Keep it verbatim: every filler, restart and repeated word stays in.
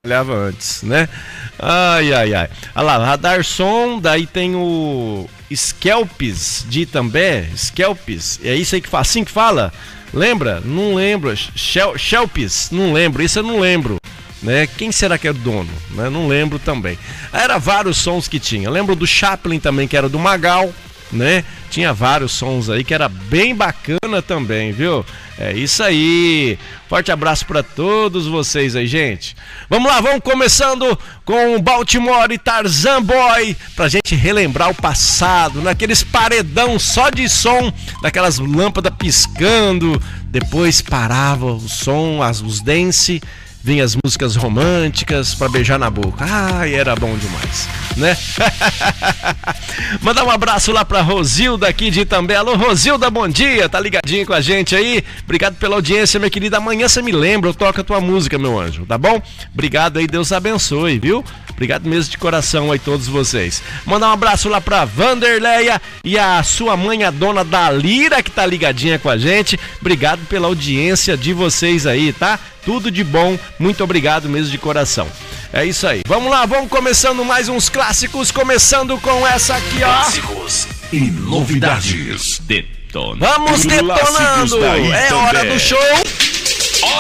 trabalhava antes, né? Ai, ai, ai. Olha lá, Radar Som, daí tem o Skelpis de Itambé, Skelpis, é isso aí que fala, assim que fala? Lembra? Não lembro. Shel, Shelpis, não lembro, isso eu não lembro. Né? Quem será que é o dono? Né? Não lembro também. Era vários sons que tinha. Lembro do Chaplin também, que era do Magal, né? Tinha vários sons aí que era bem bacana também, viu? É isso aí. Forte abraço para todos vocês aí, gente. Vamos lá, vamos começando com Baltimore e Tarzan Boy, pra gente relembrar o passado, naqueles paredão só de som, daquelas lâmpadas piscando, depois parava o som, as, os dance, vinha as músicas românticas pra beijar na boca. Ai, era bom demais, né? Mandar um abraço lá pra Rosilda aqui de Itambé. Alô, Rosilda, bom dia, tá ligadinho com a gente aí? Obrigado pela audiência, minha querida. Amanhã você me lembra, eu toco a tua música, meu anjo, tá bom? Obrigado aí, Deus abençoe, viu? Obrigado mesmo de coração aí todos vocês. Mandar um abraço lá pra Vanderleia e a sua mãe, a dona Dalira, que tá ligadinha com a gente. Obrigado pela audiência de vocês aí, tá? Tudo de bom, muito obrigado mesmo de coração. É isso aí. Vamos lá, vamos começando mais uns clássicos, começando com essa aqui, ó. Clássicos e novidades. Detona. Vamos detonando. É hora do show.